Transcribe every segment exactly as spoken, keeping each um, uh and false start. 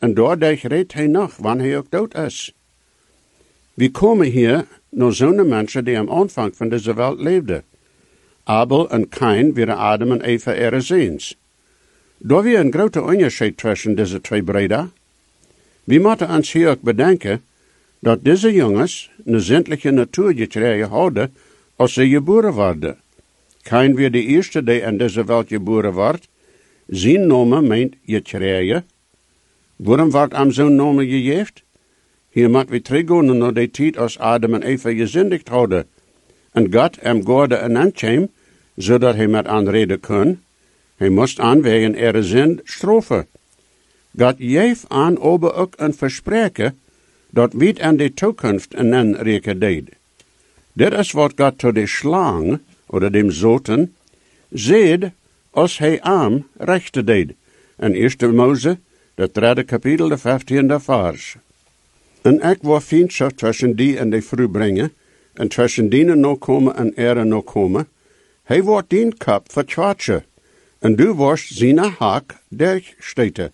en doordat redt hij nog, wanneer hij ook dood is. We komen hier naar zo'n mensen die am aanvang van deze wereld leefden. Abel en Kain waren Adam en Eva ihre ziens. Daar weer een grote onderscheid tussen deze twee brüder. We moeten ons hier ook bedenken dat deze jongens een zindelijke natuur gekregen hadden als ze geboren worden. Kain weer de eerste die in deze wereld geboren wordt. Zijn naam meint gekregen. Waarom wordt hem zo'n naam gegeven? Hier moet we teruggaan naar de tijd als Adam en Eva gezindigd hadden. En God hem gorde een aankwam, zodat hij met aanreden kon. Hij moest aanwegen er zin straffen. God geef aan ober ook een verspreken, dat weet in de toekomst een aanreken deed. Dit is wat God tot de slang, oder dem zoten, zeed, als hij aan rechte deed. In eerste Mose, de derde kapitel, de vijftiende vers. En ik wil vriendschap tussen die en de vrouw brengen, en tussen die nog komen en er nog komen. Hij wordt dien kap vertwaartje, en du worst zijn haak dergsteten.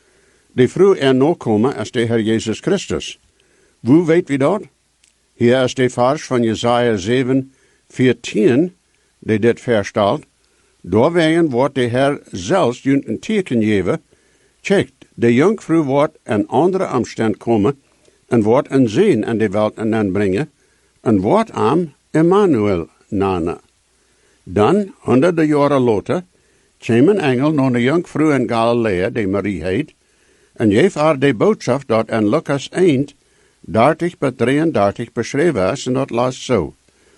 De vrouw er nog komen is de Heer Jezus Christus. Hoe weet wie dat? Hier is de vers van Jesaja zeven, veertien, die dit verstelt. Doorwegen wordt de Heer zelfs een teken geven. Check, de jonkvrouw wordt een andere omstand komen, en wordt een zin in de wereld aanbrengen, en wordt aan Emmanuel nane. Dan, honderden jaren later, kwam een engel naar de jonkvrouw in Galilea, die Marie heet, en geef haar de boodschap dat in Lucas één, dertig bij drieëndertig beschreven is, en dat las zo.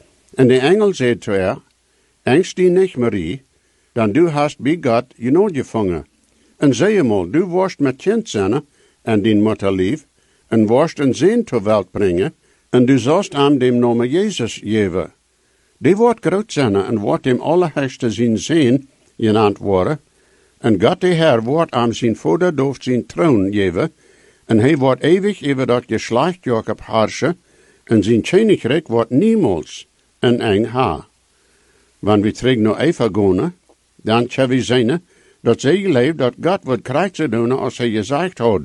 En de engel zei zu haar, angst die niet, Marie, dan du hast bij God genoeg gevangen. En zei mal, du worst met kind zijn, en die moeder lief, en worst een zin ter wereld brengen, en du zalst aan dem naam Jezus geven. Die wordt groot zijn, en wordt dem allerheiligste zijn zin genaamd worden, en God de Heer wordt aan zijn vader door zijn troon geven, en hij wordt eeuwig over dat geslacht Jacob heersen, en zijn koninkrijk wordt niemals een eng haar. Wanneer we terug naar Eva gaan, dan kunnen we zien dat zij geleefd dat God wordt krijgen doen als hij gezegd had.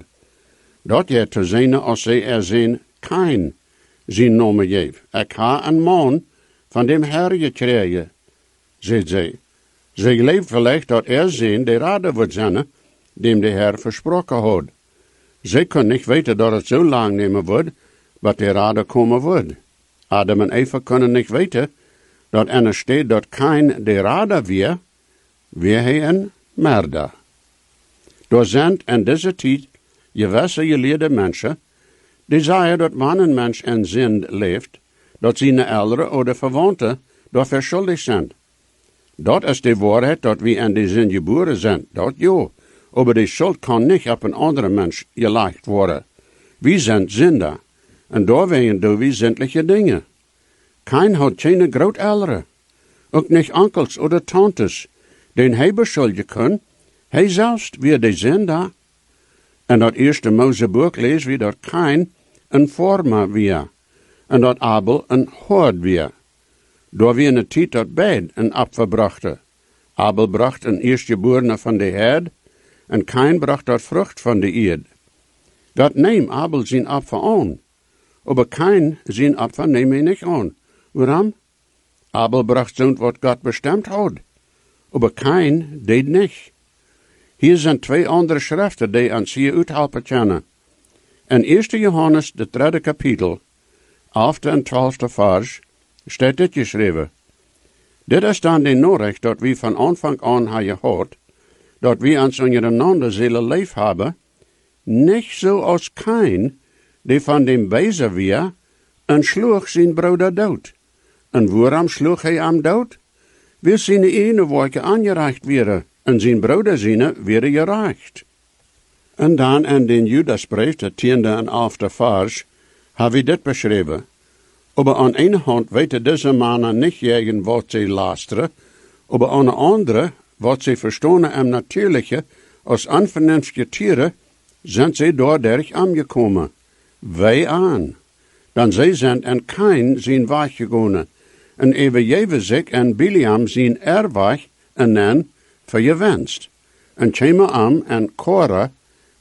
Dat je te zien als zij er zijn Kain zijn naam geeft. Ik ha een man van dem Herr gekregen, zegt zij. Zij geleefd vielleicht dat er zijn de raden wordt zijn, dem de Herr versproken had. Zij kon niet weten dat het zo lang nemen wordt, wat de raden komen wordt. Adam en Eva kunnen niet weten dat er staat dat Kain de raden weer, weer hij een merder. Door zijn in deze tijd gewisse geleerde mensen, die zeggen dat wanneer een mens in zin leeft, dat zijn ouderen of verwanten door verschuldigd zijn. Dat is de waarheid dat we in die zin geboren zijn, dat ja. Maar die schuld kan niet op een andere mens gelegd worden. We zijn zinder, en doorwegen doen we zindelijke dingen. Kein had geen grootouderen, ook niet onkels of tantes, den hij beschuldigen kon, hij zelfs weer de zinder. En dat eerste Moseboek lezen we dat Kain een vormer weer, en dat Abel een hoord weer. Door wie in de tijd dat beid een apfer brachten. Abel bracht een eerstgeborene van de herd, en Kain bracht dat vrucht van de eerd. Dat neemt Abel zijn apfer aan, maar Kain zijn apfer neemt hij niet aan. Waarom? Abel bracht zo'n wat God bestemd had, maar Kain deed niet. Hier zijn twee andere schriften die ons hier uithelpen kunnen. In eerste Johannes, de derde kapitel, elfde en twaalfde vers, staat dit geschreven. Dit is dan de Nachricht dat we van aanvang aan hebben gehad, dat we ons ondereinander zullen lief hebben, niet zo als Kain, die van dem Wezer weer, en sloeg zijn broeder dood. En waarom sloeg hij hem dood? Wil zijn ene woordje aangereicht werden, en zijn broeder zijn werden gereicht. En dan in den Judasbrief, de tiende en elfde vers, hebben we dit beschreven. Maar aan ene hand weten deze mannen niet jegen wat ze luisteren, maar aan de andere, wat ze verstaan en natuurlijke, als onvernünftige tieren, zijn ze doorderg aangekomen. Wij aan. Dan zij zijn en Kain zijn weg gegaan, en even jewe zich en Biliam zijn er weg en dan vergewenst. En kwamen aan en Korah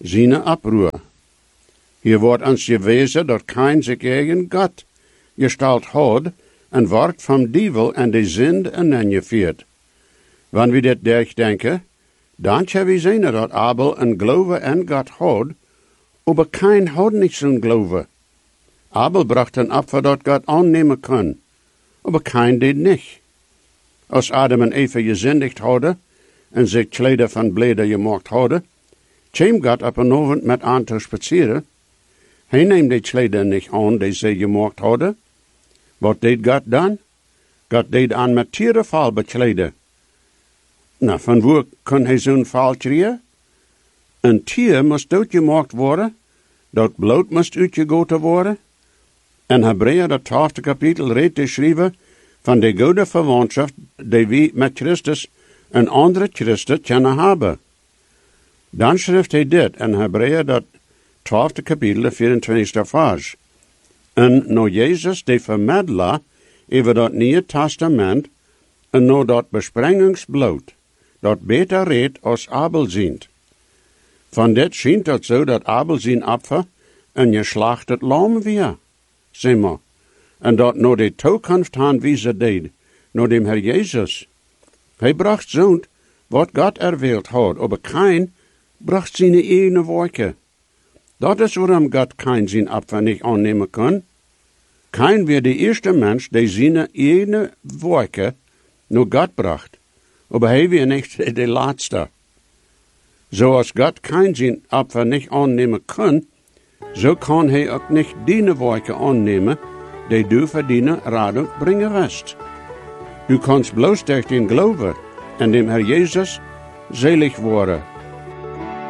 Seine Abruhr. Hier wordt ons gewezen dat kein zich gegen Gott gestalt had en wordt vom Dievel en de Zind en aangevierd. Wanneer we dit durchdenken, dan kunnen we zien dat Abel een geloof en Gott had, aber kein had niet zo'n geloof. Abel bracht een Opfer dat Gott aannemen kon, aber kein deed niet. Als Adam en Eva gezündigt hadden en zich kleden van bleder gemaakt hadden, kwam Gott op een avond met aan te spazieren. Hij neemt die kleden niet aan die ze gemaakt hadden. Wat deed Gott dan? Gott deed aan met tierenval bekleden. Nou, van waar kon hij zo'n val krijgen? Een tier moest doodgemaakt worden, dat bloed moest uitgegoten worden. En Hebreeën, dat twaalfde kapitel, reed te schrijven van de goede verwantschap die we met Christus en andere Christen kunnen hebben. Dan schrijft hij dit in Hebreeën, dat twaalfde kapitel, de vierentwintigste vers. En nou Jezus, de vermiddelaar, over dat Nieuwe Testament, en nou dat besprengingsbloed, dat beter redt als Abel zient. Van dit schijnt het zo dat Abel zijn Opfer een geslachtet lam weer, zeg maar. En dat nou de toekomst aan wie ze deed, nou dem Herr Jezus. Hij bracht zo'n wat God erwählt had, aber kein bracht zijn eigen werken. Dat is waarom God kein zijn Opfer niet aannemen kon. Kein weer de eerste mens die zijn eigen werken naar God bracht, aber hij weer niet de laatste. Zoals God kein zijn Opfer niet aannemen kon, zo kan hij ook niet die werken aannemen, die du voor die radung brengen wirst. Du kannst bloos durch den Glauben en dem Herr Jesus selig worden.